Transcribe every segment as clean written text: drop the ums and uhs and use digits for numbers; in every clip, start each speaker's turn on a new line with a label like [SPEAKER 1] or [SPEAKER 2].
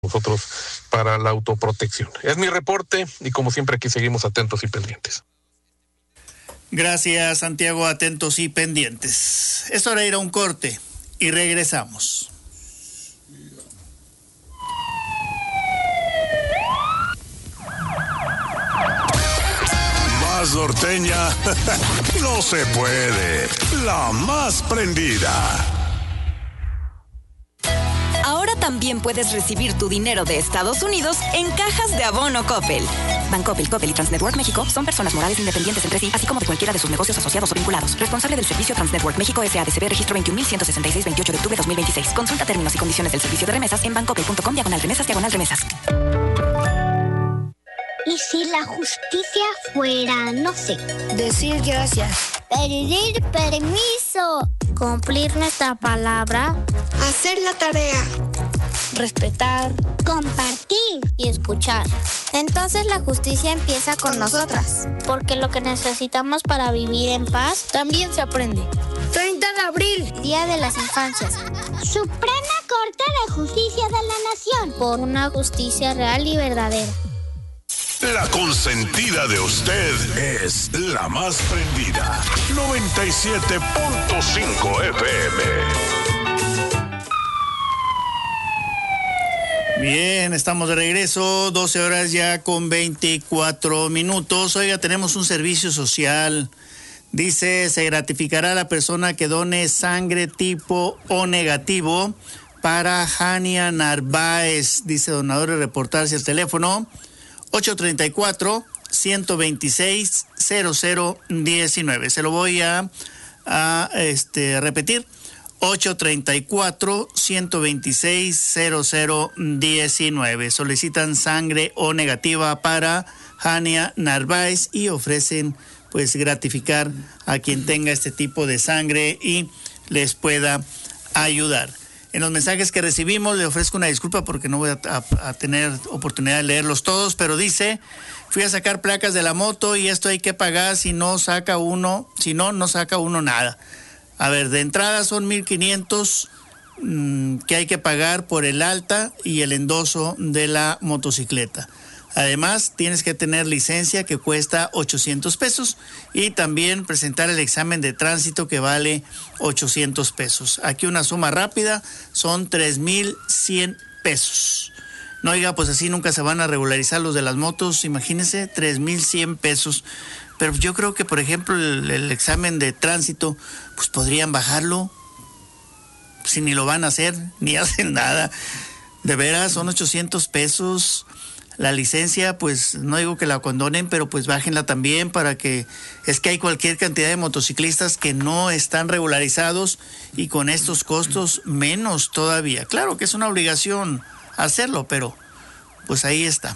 [SPEAKER 1] nosotros para la autoprotección. Es mi reporte y como siempre aquí seguimos atentos y pendientes.
[SPEAKER 2] Gracias, Santiago, atentos y pendientes. Es hora de ir a un corte y regresamos.
[SPEAKER 3] Más norteña no se puede. La más prendida.
[SPEAKER 4] Ahora también puedes recibir tu dinero de Estados Unidos en cajas de abono Coppel. Bancoppel, Coppel y Transnetwork México son personas morales independientes entre sí, así como de cualquiera de sus negocios asociados o vinculados. Responsable del servicio Transnetwork México S.A.D.C.B. registro 21.166, 28 de octubre 2026. Consulta términos y condiciones del servicio de remesas en bancoppel.com/remesas/remesas.
[SPEAKER 5] ¿Y si la justicia fuera, no sé,
[SPEAKER 6] decir gracias,
[SPEAKER 5] pedir permiso,
[SPEAKER 6] cumplir nuestra palabra,
[SPEAKER 7] hacer la tarea,
[SPEAKER 6] respetar,
[SPEAKER 5] compartir
[SPEAKER 6] y escuchar? Entonces la justicia empieza con nosotras, porque lo que necesitamos para vivir en paz también se aprende.
[SPEAKER 7] 30 de abril,
[SPEAKER 6] Día de las Infancias.
[SPEAKER 5] Suprema Corte de Justicia de la Nación.
[SPEAKER 6] Por una justicia real y verdadera.
[SPEAKER 3] La consentida de usted es la más prendida. 97.5 FM.
[SPEAKER 2] Bien, estamos de regreso, 12 horas ya con 24 minutos. Oiga, tenemos un servicio social. Dice, se gratificará a la persona que done sangre tipo O negativo para Hania Narváez. Dice donadores reportarse al teléfono 834-126-0019. Se lo voy a repetir. 834-126-0019. Solicitan sangre O negativa para Hania Narváez y ofrecen pues gratificar a quien tenga este tipo de sangre y les pueda ayudar. En los mensajes que recibimos le ofrezco una disculpa porque no voy a tener oportunidad de leerlos todos, pero dice, fui a sacar placas de la moto y esto hay que pagar si no saca uno nada. A ver, de entrada son 1,500 que hay que pagar por el alta y el endoso de la motocicleta. Además, tienes que tener licencia que cuesta 800 pesos y también presentar el examen de tránsito que vale 800 pesos. Aquí una suma rápida son 3,100 pesos. No, oiga, pues así nunca se van a regularizar los de las motos, imagínense, 3,100 pesos. Pero yo creo que, por ejemplo, el examen de tránsito, pues podrían bajarlo, si ni lo van a hacer, ni hacen nada. De veras, son 800 pesos. La licencia, pues no digo que la condonen, pero pues bájenla también para que... Es que hay cualquier cantidad de motociclistas que no están regularizados y con estos costos menos todavía. Claro que es una obligación hacerlo, pero pues ahí está.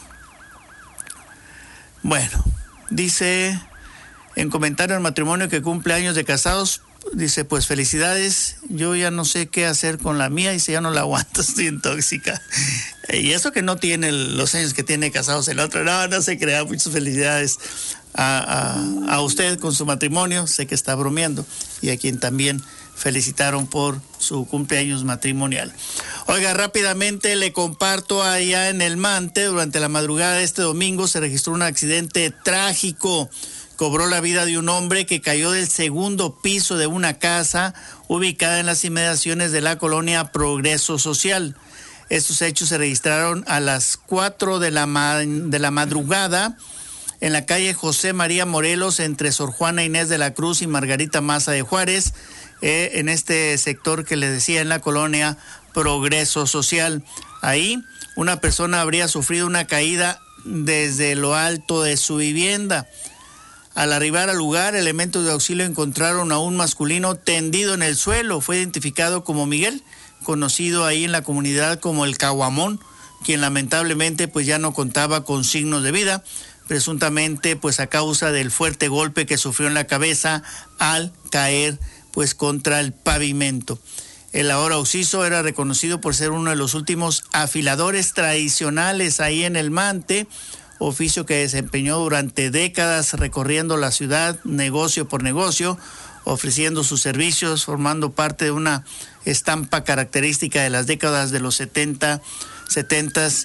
[SPEAKER 2] Bueno, dice en comentario el matrimonio que cumple años de casados, dice, pues felicidades, yo ya no sé qué hacer con la mía, dice, ya no la aguanto, estoy tóxica. Y eso que no tiene los años que tiene casados el otro, no se crea. Muchas felicidades a usted con su matrimonio, sé que está bromeando, y a quien también felicitaron por su cumpleaños matrimonial. Oiga, rápidamente le comparto allá en El Mante, durante la madrugada de este domingo se registró un accidente trágico. Cobró la vida de un hombre que cayó del segundo piso de una casa ubicada en las inmediaciones de la colonia Progreso Social. Estos hechos se registraron a las 4 de la madrugada en la calle José María Morelos, entre Sor Juana Inés de la Cruz y Margarita Maza de Juárez, en este sector que les decía, en la colonia Progreso Social. Ahí una persona habría sufrido una caída desde lo alto de su vivienda. Al arribar al lugar, elementos de auxilio encontraron a un masculino tendido en el suelo. Fue identificado como Miguel, conocido ahí en la comunidad como el Caguamón, quien lamentablemente pues ya no contaba con signos de vida, presuntamente pues a causa del fuerte golpe que sufrió en la cabeza al caer pues contra el pavimento. El ahora occiso era reconocido por ser uno de los últimos afiladores tradicionales ahí en El Mante, oficio que desempeñó durante décadas recorriendo la ciudad negocio por negocio, ofreciendo sus servicios, formando parte de una estampa característica de las décadas de los 70